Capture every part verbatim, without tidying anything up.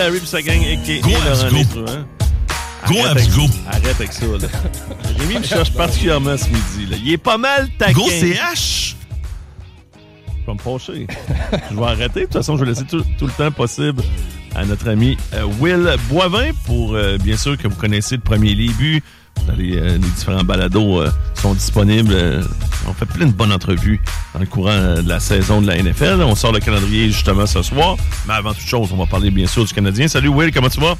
Harry pis sa gang, a k a. Go, Laurent go. Létru, hein? Go, Arrête avec, go. arrête avec ça, là. Rémi me cherche particulièrement ce midi, là. Il est pas mal taquin. Go C H! Je vais me fâcher. Je vais arrêter. De toute façon, je vais laisser tout, tout le temps possible à notre ami euh, Will Boivin pour, euh, bien sûr, que vous connaissez le premier Les Buts. Les, euh, les différents balados euh, sont disponibles. Euh, on fait plein de bonnes entrevues dans le courant euh, de la saison de la N F L. On sort le calendrier justement ce soir. Mais avant toute chose, on va parler bien sûr du Canadien. Salut Will, comment tu vas?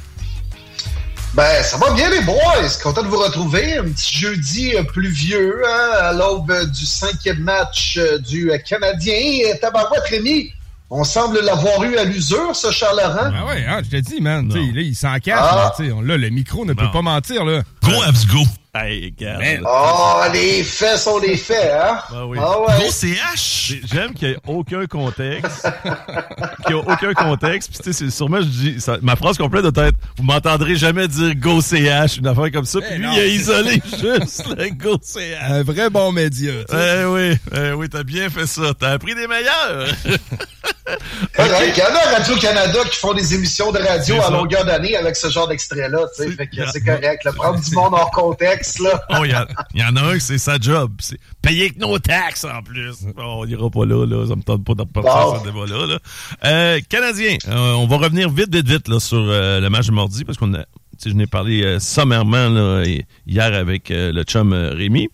Ben, ça va bien les boys. Content de vous retrouver. Un petit jeudi euh, pluvieux, hein, à l'aube euh, du cinquième match euh, du euh, Canadien. Et tabarouette, Rémi, on semble l'avoir eu à l'usure, ce Charles-Laurent. Ah ouais, hein, je te dis, man. Là, il s'en cache. Ah. Là, là, le micro ne Non. peut pas mentir. Là. Go Abs Go! Hey, regarde. Oh, les faits sont les faits, hein? Ah oui. Ah ouais. Go C H! J'aime qu'il n'y ait aucun contexte. qu'il n'y ait aucun contexte. Puis, tu sais, c'est sûrement, je dis, ça, ma phrase complète doit être vous m'entendrez jamais dire Go C H, une affaire comme ça. Puis Eh lui, non. il a isolé juste le Go C H. Un vrai bon média. tu sais. Eh oui, eh oui, t'as bien fait ça. T'as appris des meilleurs. Correct. Il y en a à Radio-Canada qui font des émissions de radio C'est à ça. longueur d'année avec ce genre d'extrait-là. Tu sais, C'est- fait que c'est correct. Là, prendre du monde hors contexte, là. Oh, il y, a- il y en a un que c'est sa job. C'est payer que nos taxes en plus. Bon, on ira pas là, là. Ça me tente pas de repartir Bon. ce débat-là. Là. Euh, Canadien, euh, on va revenir vite, vite, vite là, sur euh, le match de mardi parce qu'on a. Tu sais, je n'ai parlé euh, sommairement là, hier avec euh, le chum euh, Rémi.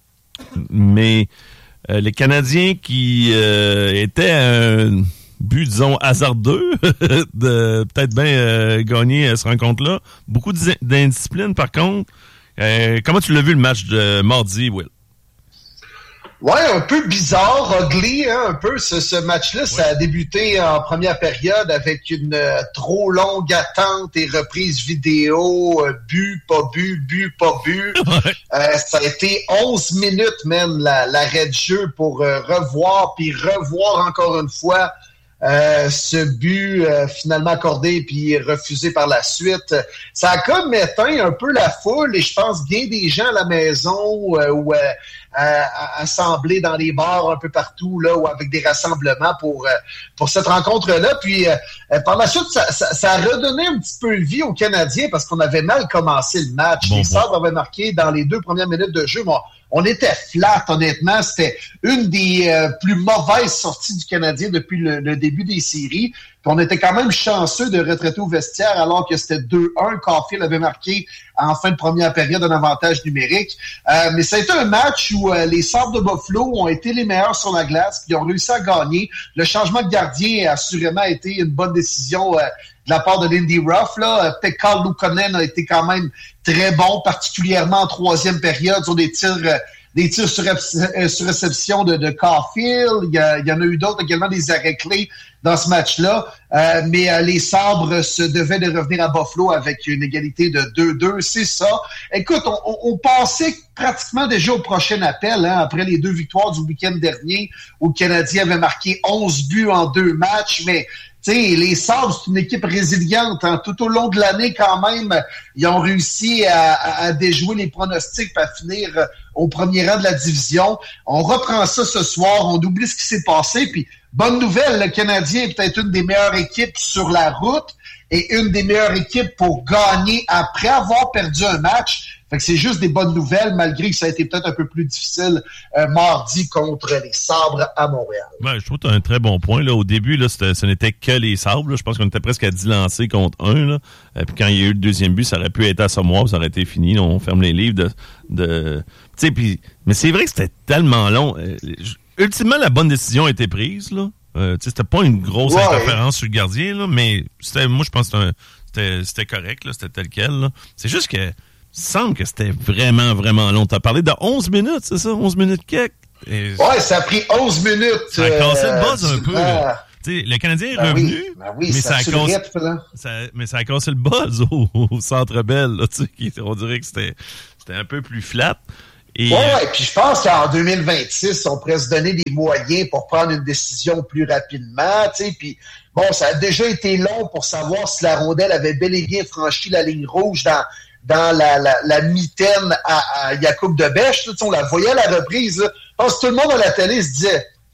Mais euh, les Canadiens qui euh, étaient à un but, disons, hasardeux de peut-être bien euh, gagner euh, cette rencontre-là. Beaucoup d'in- d'indiscipline, par contre. Euh, comment tu l'as vu le match de mardi, Will? Ouais, un peu bizarre, ugly, hein, un peu. Ce, ce match-là, ouais. Ça a débuté en première période avec une euh, trop longue attente et reprise vidéo, euh, but, pas but, but, pas but. Ouais. Euh, ça a été onze minutes même, la, l'arrêt de jeu pour euh, revoir, puis revoir encore une fois Euh, ce but euh, finalement accordé puis refusé par la suite. Ça a comme éteint un peu la foule et je pense bien des gens à la maison euh, ou euh, assemblés dans les bars un peu partout là ou avec des rassemblements pour euh, pour cette rencontre-là. Puis euh, par la suite, ça, ça, ça a redonné un petit peu de vie aux Canadiens parce qu'on avait mal commencé le match. Bon, les Sabres bon. avaient marqué dans les deux premières minutes de jeu. Bon, on était flat, honnêtement. C'était une des euh, plus mauvaises sorties du Canadien depuis le, le début des séries. Puis on était quand même chanceux de retraiter au vestiaire alors que c'était deux un. Caulfield avait marqué en fin de première période un avantage numérique. Euh, mais ça a été un match où euh, les Sabres de Buffalo ont été les meilleurs sur la glace puis ils ont réussi à gagner. Le changement de gardien a assurément été une bonne décision euh, de la part de Lindy Ruff. Là. Pekka Luukkonen a été quand même très bon, particulièrement en troisième période sur des tirs... Euh, des tirs sur, sur réception de, de Caulfield. Il y, a, il y en a eu d'autres également, des arrêts clés dans ce match-là. Euh, mais euh, les Sabres se devaient de revenir à Buffalo avec une égalité de deux deux. C'est ça. Écoute, on, on, on pensait pratiquement déjà au prochain appel, hein, après les deux victoires du week-end dernier, où le Canadien avait marqué onze buts en deux matchs, mais tu sais, les Sabres, c'est une équipe résiliente. Hein. Tout au long de l'année, quand même, ils ont réussi à, à, à déjouer les pronostics et à finir au premier rang de la division. On reprend ça ce soir. On oublie ce qui s'est passé. Puis, bonne nouvelle, le Canadien est peut-être une des meilleures équipes sur la route et une des meilleures équipes pour gagner après avoir perdu un match. Fait que c'est juste des bonnes nouvelles, malgré que ça a été peut-être un peu plus difficile euh, mardi contre les Sabres à Montréal. Ben, je trouve que tu as un très bon point. Là. Au début, là, c'était, ce n'était que les Sabres. Là. Je pense qu'on était presque à dix lancés contre un. Là. Et puis quand il y a eu le deuxième but, ça aurait pu être à Samoa, ça aurait été fini. Là. On ferme les livres de... de... Tu sais, puis... Mais c'est vrai que c'était tellement long. Euh, ultimement, la bonne décision a été prise. Là. Euh, c'était pas une grosse ouais. interférence sur le gardien, là, mais c'était, moi, je pense que c'était, un, c'était, c'était correct. Là, c'était tel quel. Là. C'est juste que il semble que c'était vraiment, vraiment long. Tu as parlé de onze minutes, c'est ça? onze minutes quelque? Et... Ouais, ça a pris onze minutes. Ça a cassé le buzz euh, un peu. Là. T'sais, le Canadien est ben revenu, oui, ben oui, mais, ça ça a cassé, rythme, ça, mais ça a cassé le buzz au, au Centre Bell. Là, qui, on dirait que c'était, c'était un peu plus flat. Et... Ouais, ouais, puis je pense qu'en deux mille vingt-six, on pourrait se donner des moyens pour prendre une décision plus rapidement, tu sais, puis bon, ça a déjà été long pour savoir si la rondelle avait bel et bien franchi la ligne rouge dans dans la, la, la mitaine à, à Jakub de Bech. On la voyait à la reprise. Là. Je pense que tout le monde à la télé se disait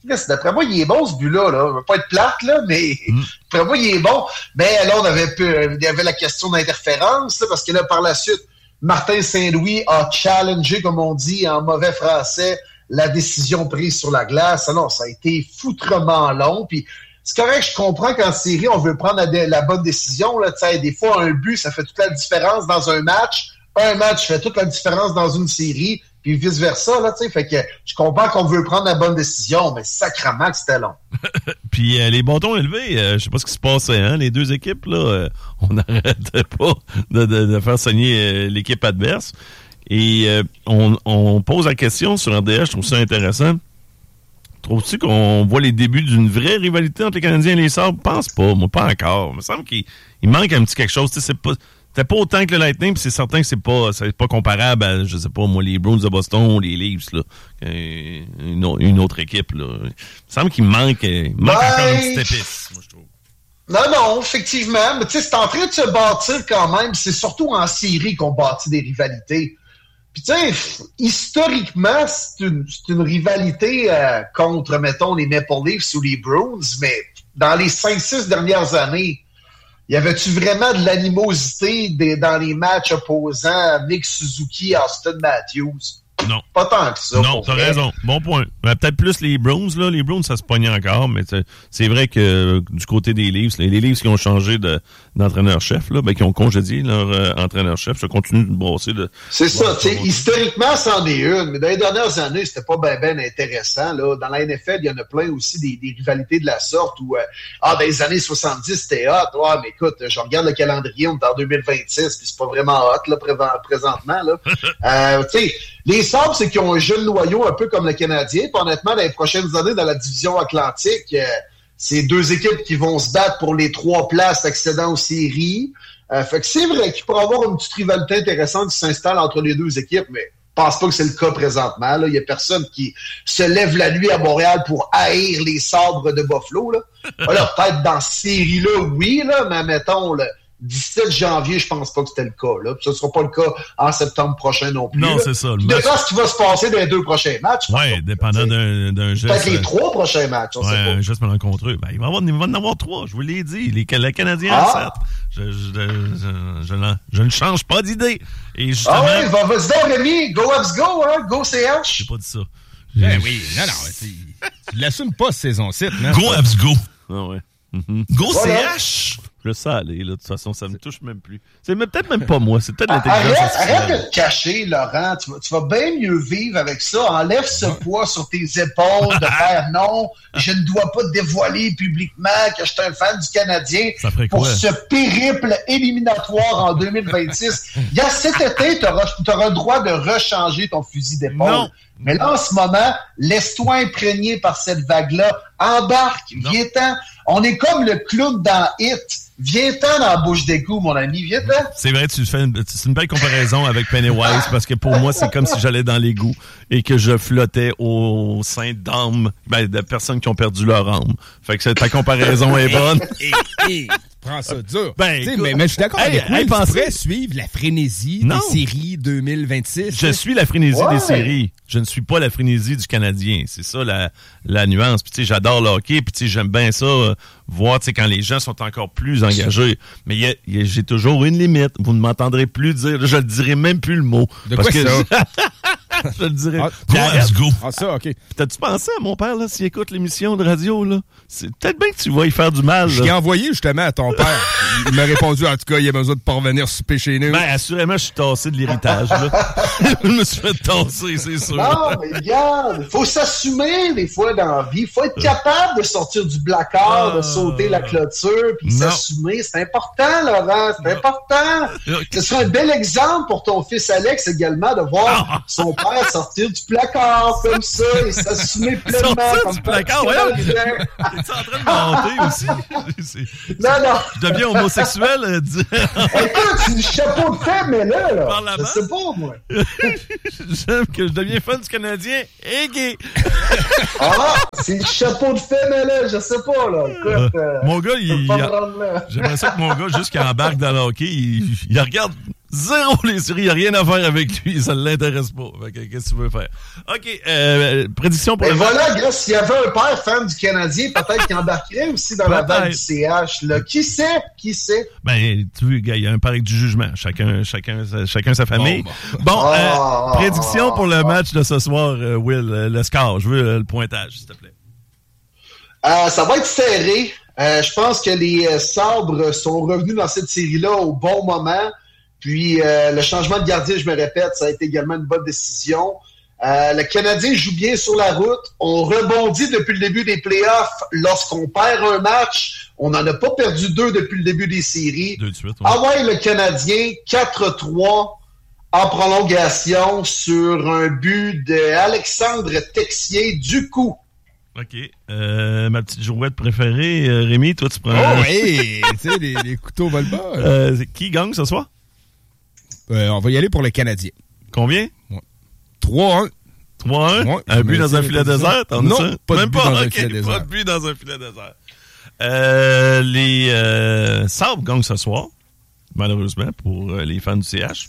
D'après moi, il est bon, ce but-là. Là. Il va pas être plate, là, mais mm. d'après moi, il est bon. Mais là, on avait, pu, il y avait la question d'interférence, là, parce que là, par la suite, Martin Saint-Louis a challengé, comme on dit en mauvais français, la décision prise sur la glace. Alors, ça a été foutrement long. Puis c'est correct, je comprends qu'en série, on veut prendre la, la bonne décision. Là, des fois, un but, ça fait toute la différence dans un match. Un match fait toute la différence dans une série. Puis vice-versa, là, tu sais. Fait que je comprends qu'on veut prendre la bonne décision, mais sacrément que c'était long. Puis euh, les bâtons élevés, euh, je sais pas ce qui se passait, hein. Les deux équipes, là, euh, on n'arrêtait pas de, de, de faire saigner euh, l'équipe adverse. Et euh, on, on pose la question sur R D S, je trouve ça intéressant. Trouves-tu qu'on voit les débuts d'une vraie rivalité entre les Canadiens et les Sabres? Je pense pas, moi, pas encore. Il me semble qu'il il manque un petit quelque chose. Tu sais, c'est pas... C'était pas autant que le Lightning, puis c'est certain que c'est pas c'est pas comparable à, je sais pas, moi, les Bruins de Boston ou les Leafs, là. Une, une autre équipe, là. Il me semble qu'il manque, il manque ben, encore une petite épice, moi, je trouve. Non, non, effectivement. Mais tu sais, c'est en train de se bâtir quand même. C'est surtout en série qu'on bâtit des rivalités. Puis tu sais, historiquement, c'est une, c'est une rivalité euh, contre, mettons, les Maple Leafs ou les Bruins, mais dans les cinq six dernières années, y avait-tu vraiment de l'animosité des, dans les matchs opposants Nick Suzuki, Austin Matthews? Non. Pas tant que ça. Non, t'as vrai. raison. Bon point. Ben, peut-être plus les Browns, là. Les Browns, ça se pognait encore, mais c'est vrai que euh, du côté des Leafs, les, les Leafs qui ont changé de, d'entraîneur-chef, là, ben, qui ont congédié leur euh, entraîneur-chef, ça continue de brosser. De, c'est ça, tu sais, historiquement, c'en est une, mais dans les dernières années, c'était pas ben ben intéressant, là. Dans la N F L, il y en a plein aussi des, des rivalités de la sorte où, euh, ah, dans les années soixante-dix, c'était hot. Ouais, mais écoute, je regarde le calendrier, on est en deux mille vingt-six, puis c'est pas vraiment hot, là, pré- présentement, là. euh, tu sais, les Sabres, c'est qu'ils ont un jeune noyau un peu comme le Canadien. Puis honnêtement, dans les prochaines années, dans la division Atlantique, euh, c'est deux équipes qui vont se battre pour les trois places accédant aux séries. Euh, fait que c'est vrai qu'il pourrait y avoir une petite rivalité intéressante qui s'installe entre les deux équipes, mais je pense pas que c'est le cas présentement. Il y a personne qui se lève la nuit à Montréal pour haïr les Sabres de Buffalo. Là. Voilà, peut-être dans cette série-là, oui, là, mais mettons... le dix-sept janvier, je pense pas que c'était le cas. Là. Puis ça ne sera pas le cas en septembre prochain non plus. Non, là. c'est ça. Le match... dépend ce qui va se passer dans les deux prochains matchs. Oui, dépendant d'un, d'un geste. Peut-être les trois prochains matchs. On ouais, sait pas. Un geste malencontreux. Ben, il, va avoir, il va en avoir trois, je vous l'ai dit. Les, les Canadiens à ah. sept. Je, je, je, je, je, je ne change pas d'idée. Et justement, ah oui, va, vas-y donc, Rémi. Go Ups Go, hein? Go C H. J'ai pas dit ça. Ben oui, non, non. Tu l'assumes pas, saison sept, man. Go Ups Go. Ah ouais. Mm-hmm. Go voilà. C H! Je le sais aller, là. De toute façon, ça me touche même plus. C'est peut-être même pas moi. C'est peut-être l'intelligence arrête, artificielle. arrête de te cacher, Laurent. Tu vas, tu vas bien mieux vivre avec ça. Enlève ce poids sur tes épaules de faire non, je ne dois pas dévoiler publiquement que je suis un fan du Canadien pour ce périple éliminatoire en deux mille vingt-six. Il y a cet été, tu auras le droit de rechanger ton fusil d'épaule. Non. Mais là, en ce moment, laisse-toi imprégner par cette vague-là. Embarque, viens-t'en. On est comme le clown dans Hit. Viens-t'en dans la bouche d'égout, mon ami. Viens-t'en. C'est vrai, tu fais une, c'est une belle comparaison avec Pennywise parce que pour moi, c'est comme si j'allais dans l'égout et que je flottais au sein d'âmes, ben, de personnes qui ont perdu leur âme. Fait que ta comparaison est bonne. Hey, hey, prends ça dur. Ben, écoute, mais, mais je suis d'accord hey, avec vous. hey, Tu pensez... pourrais suivre la frénésie non. des séries deux mille vingt-six. Je suis la frénésie ouais. des séries. Je ne suis pas la frénésie du Canadien. C'est ça la, la nuance. Puis tu sais, j'adore le hockey. Puis tu sais, j'aime bien ça, euh, voir tu sais quand les gens sont encore plus engagés. Mais y a, y a, j'ai toujours une limite. Vous ne m'entendrez plus dire. Je ne dirai même plus le mot. De parce quoi que ça? Je le dirais. Ah, go, let's go. Ah, ça, OK. T'as-tu pensé à mon père, là, s'il écoute l'émission de radio, là? C'est peut-être bien que tu vas y faire du mal, là. Je l'ai envoyé, justement, à ton père. Il m'a répondu, en tout cas, il a besoin de parvenir souper chez nous. Ben, assurément, je suis tassé de l'héritage, là. Je me suis fait tasser, c'est sûr. Non, mais regarde, faut s'assumer, des fois, dans la vie. Faut être capable de sortir du placard, de sauter la clôture, puis s'assumer. C'est important, Laurent, c'est important. Ce serait un bel exemple pour ton fils Alex, également, de voir son père sortir du placard comme ça et s'assumer pleinement. Sortir comme du placard, ouais. T'es en train de monter aussi. C'est... Non, non. Je deviens homosexuel. Euh, du... Écoute, c'est du chapeau de femme, mais là, là. Par la je main. sais pas, moi. J'aime que je deviens fan du Canadien et gay. Ah, c'est du chapeau de femme, mais là, je sais pas, là. Écoute, euh, mon gars, il. Pas a... J'aimerais ça que mon gars, juste qu'il embarque dans le hockey, il, il regarde. Zéro les séries, il n'y a rien à faire avec lui, ça ne l'intéresse pas. Fait que, qu'est-ce que tu veux faire? OK, euh, prédiction pour Et le voilà, match. gars, s'il y avait un père fan du Canadien, peut-être qu'il embarquerait aussi dans la vague du C H. Là. Qui sait? Qui sait? Ben, tu vois, gars, il y a un pari du jugement. Chacun, chacun, chacun sa famille. Bon, Bon, bon. euh, Ah, prédiction ah, pour le ah. match de ce soir, euh, Will. euh, Le score, je veux euh, le pointage, s'il te plaît. Euh, ça va être serré. Euh, je pense que les euh, Sabres sont revenus dans cette série-là au bon moment. Puis euh, le changement de gardien, je me répète, ça a été également une bonne décision. Euh, le Canadien joue bien sur la route. On rebondit depuis le début des playoffs. Lorsqu'on perd un match, on n'en a pas perdu deux depuis le début des séries. Deux de suite. Ouais. Ah ouais, le Canadien, quatre trois en prolongation sur un but d'Alexandre Texier du coup. OK. Euh, ma petite jouette préférée, euh, Rémi, toi, tu prends... Oh, hey! Tu sais, les, les couteaux volent bas. Euh, qui gagne ce soir? Euh, on va y aller pour le Canadien. Combien? trois un. trois un? Ouais, un but dans un les filet positions. désert? T'en Non, as ça? pas de Même but pas, dans un OK, filet pas désert. de but dans un filet désert. Euh, les euh, Sabres gagnent ce soir, malheureusement, pour euh, les fans du C H.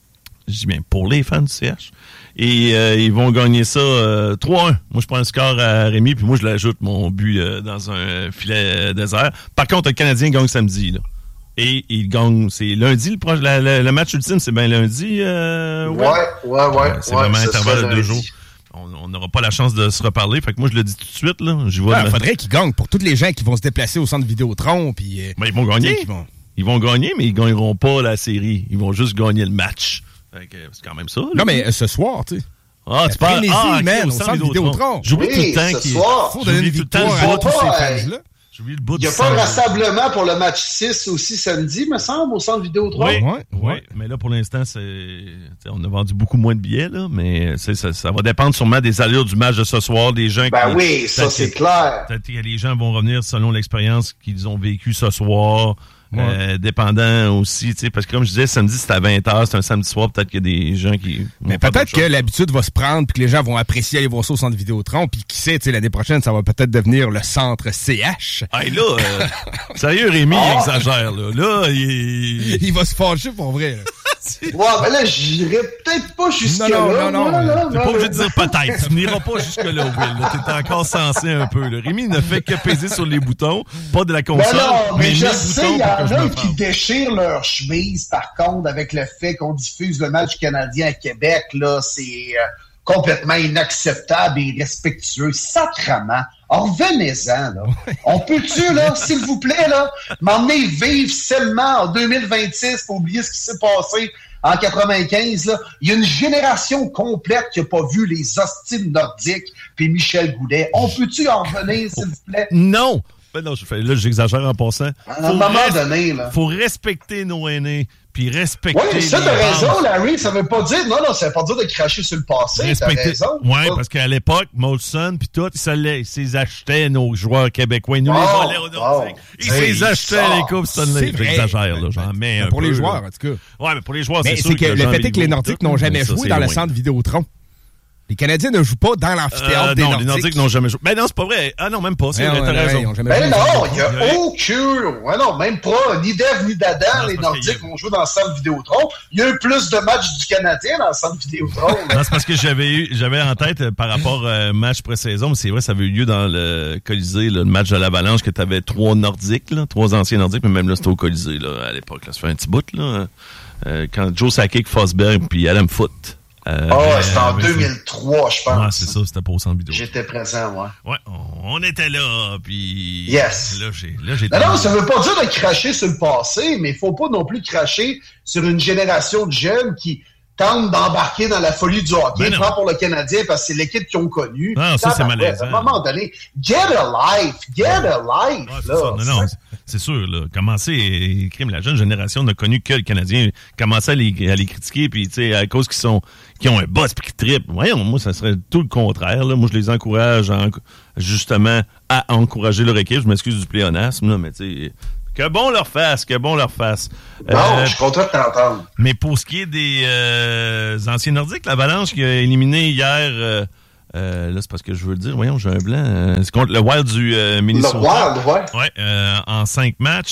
Je dis bien pour les fans du C H. Et euh, ils vont gagner ça euh, trois un. Moi, je prends le score à Rémi, puis moi, je l'ajoute mon but euh, dans un filet euh, désert. Par contre, le Canadien gagne samedi, là. Et il gagne, c'est lundi, le, pro- la, la, le match ultime, c'est bien lundi. Euh, Ouais, ouais, ouais. Euh, c'est ouais, vraiment un ce intervalle serait de deux lundi. jours. On n'aura pas la chance de se reparler. Fait que moi, je le dis tout de suite. Là. J'y vois Il de- faudrait qu'ils gagnent pour tous les gens qui vont se déplacer au centre Vidéotron. Puis, euh, Ben, ils vont tu sais, gagner. qui vont- Ils vont gagner, mais ils gagneront pas la série. Ils vont juste gagner le match. Fait que c'est quand même ça. là. Non, mais euh, ce soir, tu sais. Ah, tu la parles... frénésie, Ah, ok, man, au au centre centre Vidéotron. Vidéotron. J'oublie Oui, tout le temps ce qu'il... soir. Faut donner une J'oublie tout le temps victoire le à bout. tous ces Ouais. fans-là. J'oublie le bout Il n'y a du pas un centre. rassemblement pour le match six aussi samedi, me semble, au centre Vidéotron. Oui, Ouais, oui, ouais. mais là, pour l'instant, c'est, t'sais, on a vendu beaucoup moins de billets, là, mais c'est, ça, ça va dépendre sûrement des allures du match de ce soir, des gens Ben qui... oui, ça peut-être c'est que- clair. Peut-être que les gens vont revenir selon l'expérience qu'ils ont vécue ce soir, Ouais. euh, dépendant aussi, tu sais, parce que comme je disais, samedi, c'est à vingt heures, c'est un samedi soir, peut-être qu'il y a des gens qui... Mais vont faire peut-être d'autres que choses. l'habitude va se prendre puis que les gens vont apprécier aller voir ça au centre Vidéotron. Puis qui sait, tu sais, l'année prochaine, ça va peut-être devenir le centre C H. Hey, là, euh, sérieux, Rémi, il exagère, là. Là, il... Il va se fâcher pour vrai. là. Ouais, ben là, j'irai peut-être pas jusque-là. Non, non, non, non. moi, là, T'es non, pas obligé là. de dire peut-être. Tu n'iras pas jusque-là, Will. là. T'es encore sensé un peu. Là. Rémi ne fait que peser sur les boutons, pas de la Ben console, non, mais mais je les sais, boutons il y pour que en je a me qui parle. déchirent leur chemise, par contre, avec le fait qu'on diffuse le match canadien à Québec, là, c'est euh, complètement inacceptable et irrespectueux. Sacrement. Alors, revenez-en, là. On peut-tu, là, s'il vous plaît, là, m'emmener vivre seulement en deux mille vingt-six pour oublier ce qui s'est passé en quatre-vingt-quinze, là? Il y a une génération complète qui n'a pas vu les hostiles nordiques puis Michel Goulet. On peut-tu en revenir, s'il vous plaît? Non! Ben non, je fais, là, j'exagère en passant. À un moment res- donné, là. faut respecter nos aînés, puis respecter Oui, ça, les t'as bases. raison, Larry. Ça veut pas dire, non, non, ça veut pas dire de cracher sur le passé. Respecter. T'as raison. Ouais, Pas- parce qu'à l'époque, Molson puis tout, ils se les, ils se les achetaient, nos joueurs québécois. Ils nous Oh, les volaient au Nordique. oh. Ils se Hey, les achetaient, ça, les coupes Stanley. C'est vrai. J'exagère, là. J'en mets un Pour les peu, joueurs, là. en tout cas. Ouais, mais pour les joueurs, Mais c'est c'est sûr que le Jean fait est que les Béliveau, Nordiques tout, n'ont mais jamais ça, joué c'est dans le loin. centre Vidéotron. Les Canadiens ne jouent pas dans l'amphithéâtre Euh, des non, Nordiques. les Nordiques n'ont jamais joué. Ben non, c'est pas vrai. Ah non, même pas. C'est Ouais, vrai, ouais, t'as ouais, raison. ils ont jamais Ben joué. non, il n'y a Ouais. aucun. Ouais, non, même pas. Ni Dev ni Dadan, Non, les c'est parce Nordiques qu'il y a- vont jouer dans le centre Vidéotron. Il y a eu plus de matchs du Canadien dans le centre Vidéotron. là. Non, c'est parce que j'avais eu, j'avais en tête euh, par rapport au match pré-saison, mais c'est vrai, ça avait eu lieu dans le Colisée, là, le match de l'Avalanche, que t'avais trois Nordiques, là, trois anciens Nordiques, mais même là, c'était au Colisée, là, à l'époque, là. Ça fait un petit bout, là. Euh, quand Joe Sakic, Forsberg, puis Adam Foote. Euh, Ah, avait- c'était en avait fait- deux mille trois, je Ouais, pense. c'est ça, c'était pas au centre vidéo. J'étais présent, moi. Ouais, on, on était là, puis... Yes. Là, j'ai, là, j'ai... Non, non, ça veut pas dire de cracher sur le passé, mais il faut pas non plus cracher sur une génération de jeunes qui tentent d'embarquer dans la folie du hockey. Ben non. Prends pour le Canadien parce que c'est l'équipe qu'ils ont connue. Non, ça, c'est Tabarouette, malaisant. À un moment donné, get a life, get a life. Ouais, c'est là. ça. Non, non, c'est- c'est sûr, là. Commencer, euh, crime, la jeune génération n'a connu que le Canadien. Commencer à les, à les critiquer, puis, tu sais, à cause qu'ils sont, qu'ils ont un boss puis qu'ils trippent. Voyons, moi, ça serait tout le contraire, là. Moi, je les encourage, à enc- justement, à encourager leur équipe. Je m'excuse du pléonasme, là, mais, tu sais, que bon leur fasse, que bon leur fasse. Non, Euh, je suis content de t'entendre. mais pour ce qui est des euh, anciens Nordiques, l'Avalanche qui a éliminé hier, euh, euh, là, c'est parce que je veux le dire, voyons, j'ai un blanc. euh, c'est contre le Wild du euh, Le Minnesota. Wild, ouais. Ouais, euh, en cinq matchs.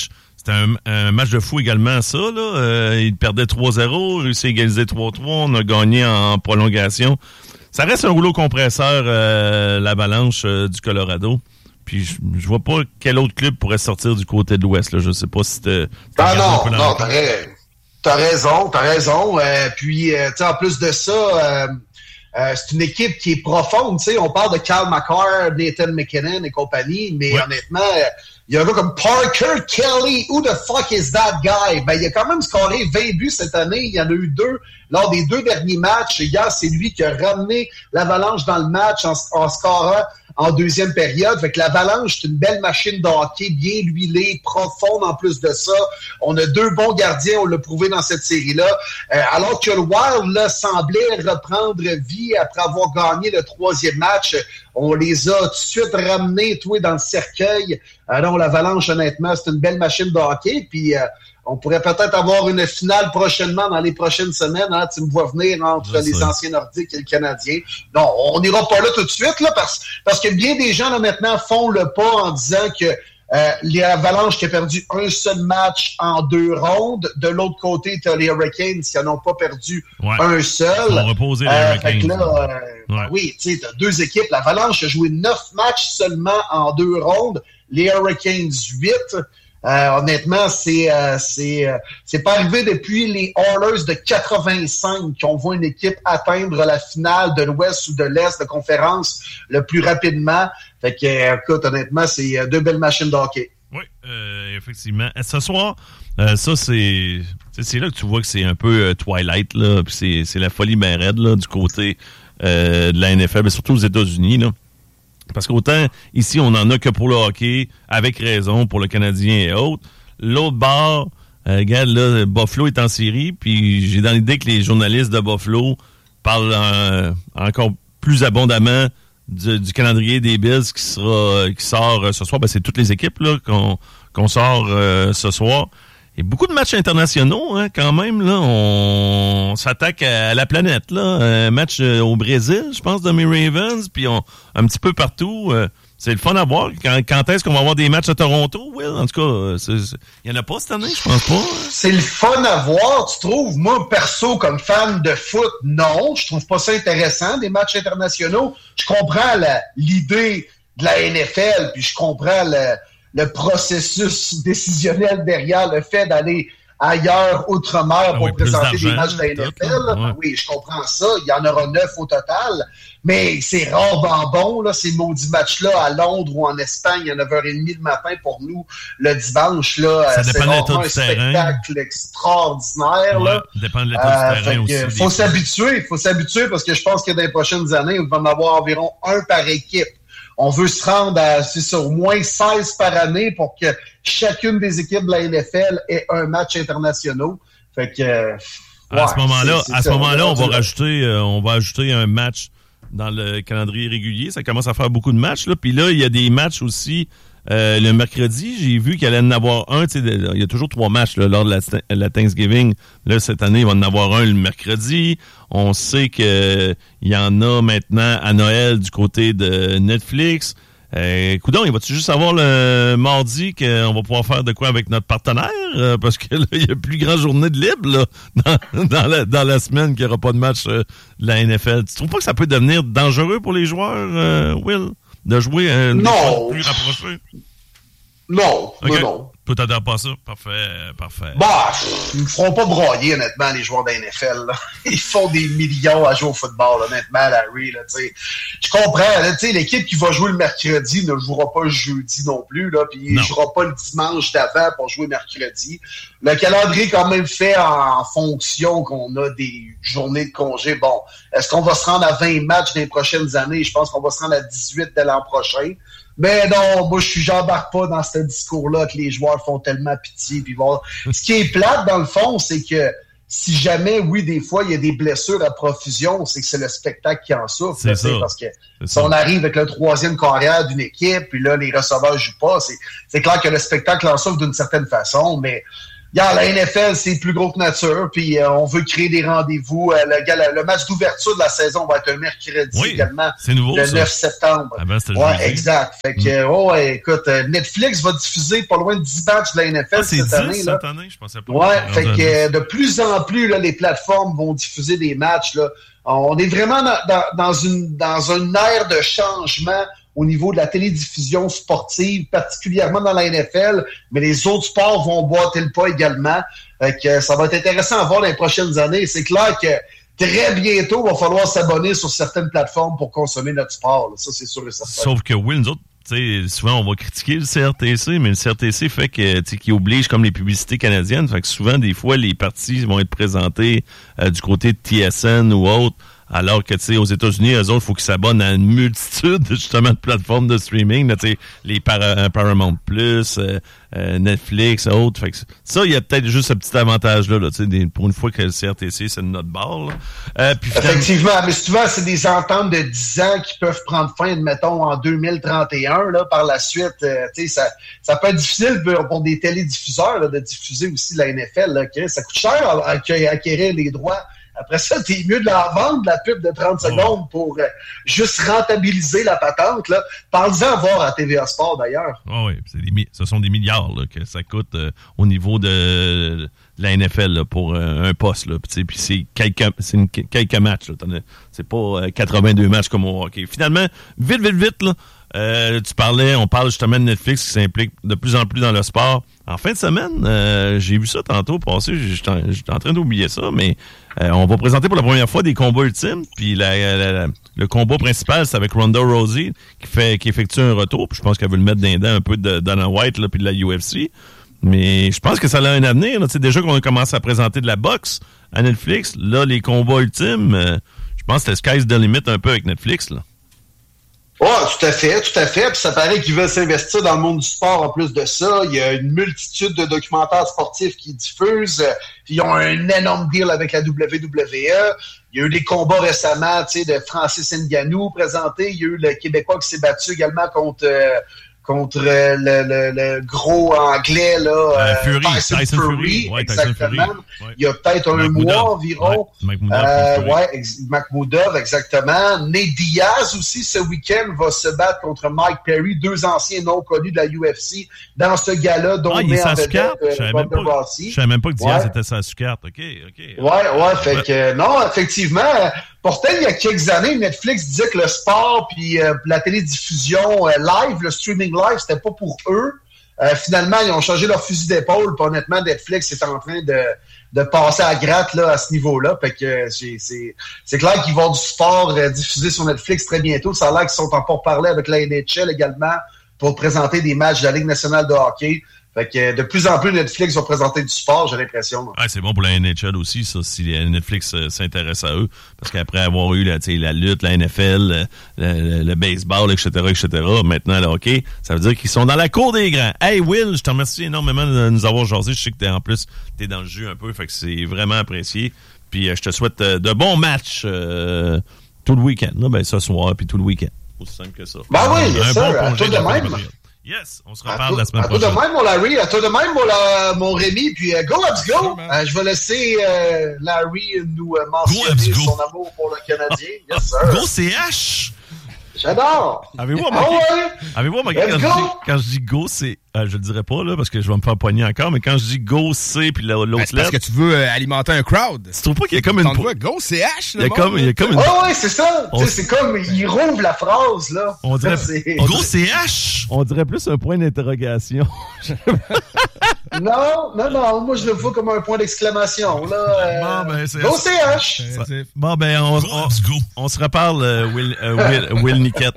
c'était un, un match de fou également, ça. Là. Euh, il perdait trois zéro, réussi à égaliser trois trois, on a gagné en prolongation. Ça reste un rouleau compresseur, euh, l'Avalanche euh, du Colorado. Puis je, je vois pas quel autre club pourrait sortir du côté de l'Ouest. Là. Je sais pas si t'es... Ah non, non, t'as, ra- t'as raison, t'as raison. Euh, puis, euh, tu sais, en plus de ça... Euh, Euh, c'est une équipe qui est profonde, tu sais, on parle de Cal McCarr, Nathan McKinnon et compagnie, mais ouais. honnêtement, il y a un gars comme Parker Kelly, who the fuck is that guy? Ben, il a quand même scoré vingt buts cette année, il y en a eu deux lors des deux derniers matchs. Hier, c'est lui qui a ramené l'Avalanche dans le match en, en scorant en deuxième période. Fait que l'Avalanche, c'est une belle machine de hockey, bien huilée, profonde en plus de ça. On a deux bons gardiens, on l'a prouvé dans cette série-là. Euh, alors que le Wild là, semblait reprendre vie après avoir gagné le troisième match. On les a tout de suite ramenés, tous dans le cercueil. Alors l'Avalanche, honnêtement, c'est une belle machine de hockey. Puis euh, on pourrait peut-être avoir une finale prochainement dans les prochaines semaines. Hein, tu me vois venir entre Je les sais. anciens Nordiques et le Canadien. Non, on n'ira pas là tout de suite là, parce, parce que bien des gens là, maintenant font le pas en disant que euh, les Avalanches qui ont perdu un seul match en deux rondes. De l'autre côté, tu as les Hurricanes qui n'en ont pas perdu ouais. un seul. Ils ont reposé les euh, Hurricanes. Là, euh, ouais. Oui, tu sais, tu as deux équipes. L'Avalanche a joué neuf matchs seulement en deux rondes. Les Hurricanes, huit. Euh, honnêtement, c'est euh, c'est euh, c'est pas arrivé depuis les Oilers de quatre-vingt-cinq qu'on voit une équipe atteindre la finale de l'Ouest ou de l'Est de conférence le plus rapidement. Fait que, euh, écoute, honnêtement, c'est deux belles machines de hockey. Oui, euh, effectivement. Ce soir, euh, ça, c'est, c'est là que tu vois que c'est un peu euh, Twilight, là, puis c'est, c'est la folie bien raide, là, du côté euh, de la N F L, mais surtout aux États-Unis, là. Parce qu'autant, ici, on n'en a que pour le hockey, avec raison, pour le Canadien et autres. L'autre bord, euh, regarde, là, Buffalo est en série, puis j'ai dans l'idée que les journalistes de Buffalo parlent euh, encore plus abondamment du, du calendrier des Bills qui sera qui sort euh, ce soir. Ben, c'est toutes les équipes là qu'on, qu'on sort euh, ce soir. Et beaucoup de matchs internationaux, hein, quand même. Là, on s'attaque à la planète. Là, un match euh, au Brésil, je pense, de mes Ravens, puis on un petit peu partout. Euh, c'est le fun à voir. Quand, quand est-ce qu'on va avoir des matchs à Toronto, Will? En tout cas, il y en a pas cette année, je pense pas. C'est le fun à voir, tu trouves? Moi, perso, comme fan de foot, non. Je trouve pas ça intéressant, des matchs internationaux. Je comprends la, l'idée de la N F L, puis je comprends le... le processus décisionnel derrière le fait d'aller ailleurs, outre-mer, pour ah oui, présenter des matchs de la N F L. Ouais. Oui, je comprends ça. Il y en aura neuf au total. Mais c'est rarement bon, là, ces maudits matchs-là, à Londres ou en Espagne, à neuf heures trente le matin pour nous, le dimanche. Là, ça c'est dépend vraiment de un spectacle terrain. extraordinaire. Ouais, là. Ça dépend de l'état euh, du terrain aussi. Il faut s'habituer, faut s'habituer parce que je pense que dans les prochaines années, il va en avoir environ un par équipe. On veut se rendre à, c'est ça, au moins seize par année pour que chacune des équipes de la N F L ait un match international. Fait que, ouais, à ce moment-là, c'est, c'est à ce moment-là, on va rajouter, euh, on va ajouter un match dans le calendrier régulier. Ça commence à faire beaucoup de matchs, là. Puis là, il y a des matchs aussi, euh, le mercredi. J'ai vu qu'il allait en avoir un, tu sais, il y a toujours trois matchs, là, lors de la, la Thanksgiving. Là, cette année, il va en avoir un le mercredi. On sait que il y en a maintenant à Noël du côté de Netflix. Euh, coudonc, il va-tu juste avoir le mardi qu'on va pouvoir faire de quoi avec notre partenaire? Euh, parce que là, il y a plus grand journée de libre là, dans, dans, la, dans la semaine qu'il n'y aura pas de match euh, de la N F L. Tu trouves pas que ça peut devenir dangereux pour les joueurs, euh, Will, de jouer un non. plus rapproché? Non, okay. non, non. Toi, t'adhères pas ça? Parfait, parfait. Bah, ils me feront pas broyer, honnêtement, les joueurs de la N F L. Là. Ils font des millions à jouer au football, honnêtement, Larry. Là, t'sais. Je comprends. Là, t'sais, l'équipe qui va jouer le mercredi ne jouera pas le jeudi non plus. Là, puis ne jouera pas le dimanche d'avant pour jouer mercredi. Le calendrier est quand même fait en fonction qu'on a des journées de congé. Bon, est-ce qu'on va se rendre à vingt matchs dans les prochaines années? Je pense qu'on va se rendre à dix-huit de l'an prochain. Mais non, moi, je suis, j'embarque pas dans ce discours-là que les joueurs font tellement pitié. Puis bon, ce qui est plate, dans le fond, c'est que si jamais, oui, des fois, il y a des blessures à profusion, c'est que c'est le spectacle qui en souffre. C'est là, ça. Parce que c'est si ça. on arrive avec le troisième carrière d'une équipe, puis là, les receveurs jouent pas, c'est, c'est clair que le spectacle en souffre d'une certaine façon, mais Regarde, la N F L, c'est plus gros que nature, puis euh, on veut créer des rendez-vous. Euh, le, le, le match d'ouverture de la saison va être un mercredi oui, également, c'est nouveau, le ça. neuf septembre. Ah ben, c'était ouais, jeudi. exact. Fait que, mm. oh, ouais, écoute, euh, Netflix va diffuser pas loin de dix matchs de la N F L ah, c'est cette dix année. cette là. année, je pensais pas. Ouais, fait que euh, de plus en plus, là, les plateformes vont diffuser des matchs. Là. On est vraiment dans, dans, dans, une, dans une ère de changement au niveau de la télédiffusion sportive, particulièrement dans la N F L, mais les autres sports vont boiter le pas également. Fait que ça va être intéressant à voir dans les prochaines années. C'est clair que très bientôt, il va falloir s'abonner sur certaines plateformes pour consommer notre sport. Là. Ça, c'est sûr et certain. Sauf que oui, nous autres, tu sais, souvent, on va critiquer le C R T C, mais le C R T C fait que, tu sais, qu'il oblige comme les publicités canadiennes. Fait que souvent, des fois, les parties vont être présentées euh, du côté de T S N ou autre. Alors que, tu sais, aux États-Unis, eux autres, il faut qu'ils s'abonnent à une multitude, justement, de plateformes de streaming, tu sais, les Par- Paramount Plus, euh, euh, Netflix, autres. Fait que ça, il y a peut-être juste ce petit avantage-là, là, tu sais, pour une fois que le C R T C, c'est de notre bord, là. Euh, puis, effectivement, mais souvent, c'est des ententes de dix ans qui peuvent prendre fin, admettons, en deux mille trente et un, là, par la suite. Euh, tu sais, ça, ça peut être difficile pour, pour des télédiffuseurs, là, de diffuser aussi la N F L, là. Ça coûte cher à, à acquérir les droits. Après ça, t'es mieux de la vendre, la pub de trente secondes, oh. pour euh, juste rentabiliser la patente. Là. Parle-en à voir à T V A Sport, d'ailleurs. Oh oui, c'est des, ce sont des milliards là, que ça coûte euh, au niveau de, de la N F L là, pour euh, un poste. Puis c'est quelques, c'est une, quelques matchs. Là, c'est pas euh, quatre-vingt-deux matchs comme au hockey. Finalement, vite, vite, vite, là, euh, tu parlais, on parle justement de Netflix qui s'implique de plus en plus dans le sport. En fin de semaine, euh, j'ai vu ça tantôt passer, j'étais en, j'étais en train d'oublier ça, mais euh, on va présenter pour la première fois des combats ultimes, puis la, la, la, le combat principal, c'est avec Ronda Rousey qui fait qui effectue un retour, puis je pense qu'elle veut le mettre dans les dents un peu de Dana White là, puis de la U F C. Mais je pense que ça a un avenir. Là. Déjà qu'on a commencé à présenter de la boxe à Netflix, là, les combats ultimes, euh, je pense que le sky's the limit un peu avec Netflix, là. Oh, tout à fait, tout à fait. Puis ça paraît qu'ils veulent s'investir dans le monde du sport en plus de ça. Il y a une multitude de documentaires sportifs qui diffusent. Ils ont un énorme deal avec la W W E. Il y a eu des combats récemment, tu sais, de Francis Ngannou présentés. Il y a eu le Québécois qui s'est battu également contre... Euh, contre le, le, le gros anglais, là, euh, Fury, Tyson, Tyson Fury, Fury. Ouais, exactement. Tyson Fury. Ouais. Il y a peut-être un mois environ. Ouais, euh, ouais, ex- Makhmoudov, exactement. Nate Diaz aussi, ce week-end, va se battre contre Mike Perry, deux anciens non connus de la U F C, dans ce gala dont ah, on met en vedette euh, Je savais même, pas, même pas que Diaz ouais. était sa carte. OK, OK. Ouais, ouais, fait ouais. que, non, effectivement... Pourtant, il y a quelques années, Netflix disait que le sport puis euh, la télédiffusion euh, live, le streaming live, c'était pas pour eux. Euh, finalement, ils ont changé leur fusil d'épaule. Puis honnêtement, Netflix est en train de, de passer à gratte là, à ce niveau-là. Fait que c'est, c'est, c'est clair qu'ils vont avoir du sport euh, diffusé sur Netflix très bientôt. Ça a l'air qu'ils sont en pourparlers avec la N H L également pour présenter des matchs de la Ligue nationale de hockey. Fait que de plus en plus, Netflix va présenter du sport, j'ai l'impression. Ouais, c'est bon pour la N H L aussi, ça, si Netflix euh, s'intéresse à eux. Parce qu'après avoir eu la, la lutte, la N F L, le, le, le baseball, et cetera, et cetera, maintenant le hockey, ça veut dire qu'ils sont dans la cour des grands. Hey Will, je te remercie énormément de nous avoir jasé. Je sais que t'es en plus, t'es dans le jus un peu, fait que c'est vraiment apprécié. Puis euh, je te souhaite euh, de bons matchs euh, tout le week-end. Là, ben, ce soir, puis tout le week-end. Aussi simple que ça. Ben oui, yes, un sir, bon congé de, de même. Yes, on se reparle la semaine à prochaine. À toi de même, mon Larry. À toi de même, mon, la, mon Rémi. Puis, uh, go, let's go. Uh, je vais laisser uh, Larry nous uh, mentionner go, son amour pour le Canadien. Yes, sir. Go C H! J'adore. Avez-vous remarqué, ah ouais? avez-vous remarqué quand, je dis, quand je dis go, c'est... Euh, je le dirais pas, là, parce que je vais me faire poigner encore, mais quand je dis go, c'est, puis l'autre ben, lettre... parce que tu veux euh, alimenter un crowd. Tu trouves pas qu'il y a comme une... Po- go, C H, il y a comme, il y a comme une... Oh, ouais, c'est ça. On... C'est comme, il rouvre la phrase, là. On dirait... On go C H! On dirait plus un point d'interrogation. non, non, non. Moi, je le vois comme un point d'exclamation, là. Euh... Bon, ben, c'est... Go C H! C'est... Bon, ben, on, go, on, go. on se reparle, euh, Will, euh, Will, Will Niquette.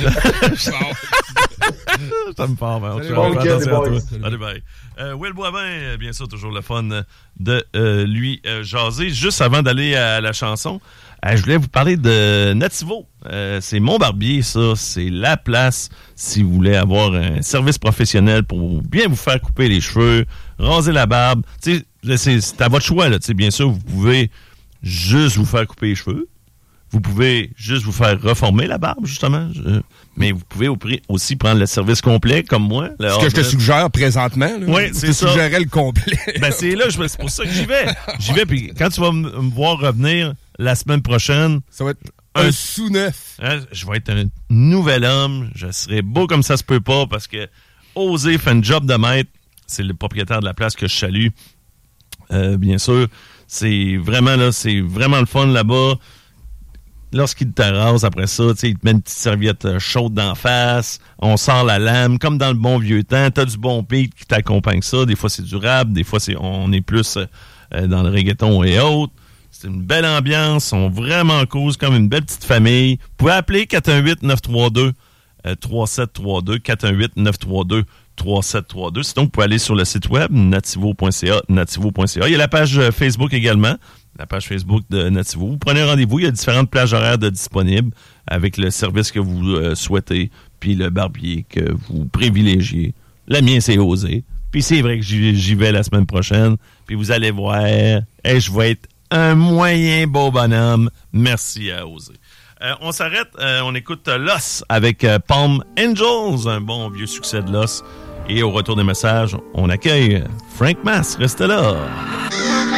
Ça me part, ben. Salut, bon week-end, les boys. Salut, bye. Euh, Will Boivin, bien sûr, toujours le fun de euh, lui euh, jaser. Juste avant d'aller à la chanson, euh, je voulais vous parler de Nativo. Euh, c'est mon barbier, ça. C'est la place si vous voulez avoir un service professionnel pour bien vous faire couper les cheveux, raser la barbe. Tu sais, c'est, c'est à votre choix, là. Tu sais, bien sûr, vous pouvez juste vous faire couper les cheveux. vous pouvez juste vous faire reformer la barbe, justement. Je, mais vous pouvez au prix aussi prendre le service complet, comme moi. Ce que je te suggère présentement. Oui, c'est ça. Je te suggérais le complet. Ben, c'est là, je, c'est pour ça que j'y vais. J'y vais, puis quand tu vas m- me voir revenir la semaine prochaine... Ça va être un, un sous neuf. Hein, je vais être un nouvel homme. Je serai beau comme ça se peut pas, parce que Osé fait un job de maître. C'est le propriétaire de la place que je salue. Euh, bien sûr, c'est vraiment là, c'est vraiment le fun là-bas. Lorsqu'il te rase après ça, tu sais, il te met une petite serviette chaude d'en face, on sort la lame, comme dans le bon vieux temps, t'as du bon beat qui t'accompagne ça, des fois c'est du rap, des fois c'est on est plus euh, dans le reggaeton et autres. C'est une belle ambiance, on vraiment cause comme une belle petite famille. Vous pouvez appeler quatre un huit neuf trois deux trois sept trois deux, quatre un huit neuf trois deux trois sept trois deux. Sinon, vous pouvez aller sur le site web nativo point c a, nativo point c a. Il y a la page Facebook également, la page Facebook de Nativo. Vous prenez rendez-vous, il y a différentes plages horaires de disponibles avec le service que vous euh, souhaitez, puis le barbier que vous privilégiez. La mienne, c'est Osé. Puis c'est vrai que j'y, j'y vais la semaine prochaine, puis vous allez voir, et je vais être un moyen beau bonhomme. Merci à Osé. Euh, on s'arrête, euh, on écoute euh, Loss avec euh, Palm Angels, un bon vieux succès de Loss. Et au retour des messages, on accueille Frank Mass. Restez là.